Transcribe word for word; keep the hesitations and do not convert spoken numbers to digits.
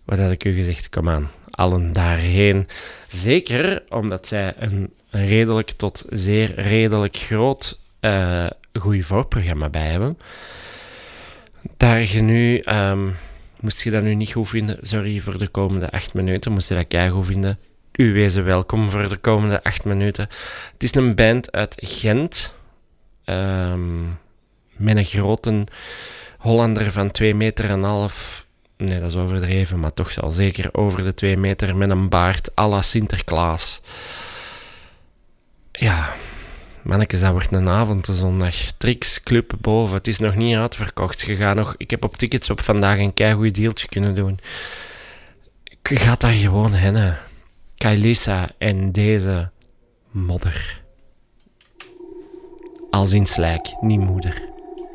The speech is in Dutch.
Wat had ik u gezegd? Kom aan, allen daarheen. Zeker omdat zij een redelijk tot zeer redelijk groot uh, goed voorprogramma bij hebben. Daar je nu... Um, moest je dat nu niet goed vinden, sorry voor de komende acht minuten. Moest je dat keigoed vinden, u wezen welkom voor de komende acht minuten. Het is een band uit Gent. Um, met een grote Hollander van twee meter en een half. Nee, dat is overdreven, maar toch zal zeker over de twee meter met een baard à la Sinterklaas. Ja, mannetjes, dat wordt een avond, een zondag. Trix Club boven, het is nog niet uitverkocht. Je gaat nog, ik heb op Tickets op vandaag een keigoed dealtje kunnen doen. Je gaat daar gewoon heen. Kailisa en deze modder. Als in slijk, niet moeder.